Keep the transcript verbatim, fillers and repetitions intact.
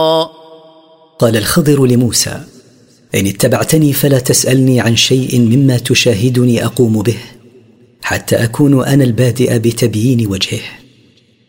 قال الخضر لموسى: إن اتبعتني فلا تسألني عن شيء مما تشاهدني أقوم به، حتى أكون أنا البادئ بتبيين وجهه.